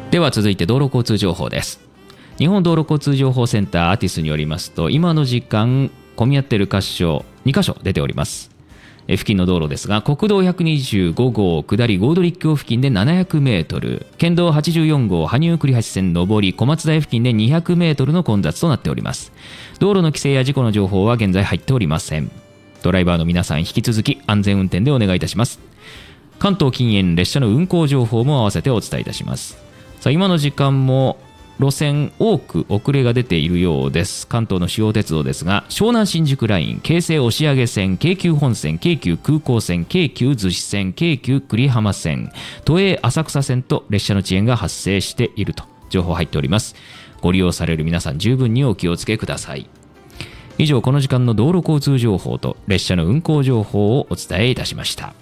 では続いて道路交通情報です。日本道路交通情報センターアティスによりますと、今の時間混み合っている箇所2箇所出ております。付近の道路ですが、国道125号下り合土陸橋付近で700メートル、県道84号羽生栗橋線上り小松台付近で200メートルの混雑となっております。道路の規制や事故の情報は現在入っておりません。ドライバーの皆さん、引き続き安全運転でお願いいたします。関東近縁列車の運行情報も合わせてお伝えいたします。さあ、今の時間も路線多く遅れが出ているようです。関東の主要鉄道ですが、湘南新宿ライン、京成押上線、京急本線、京急空港線、京急逗子線、京急久里浜線、都営浅草線と列車の遅延が発生していると情報入っております。ご利用される皆さん、十分にお気をつけください。以上、この時間の道路交通情報と列車の運行情報をお伝えいたしました。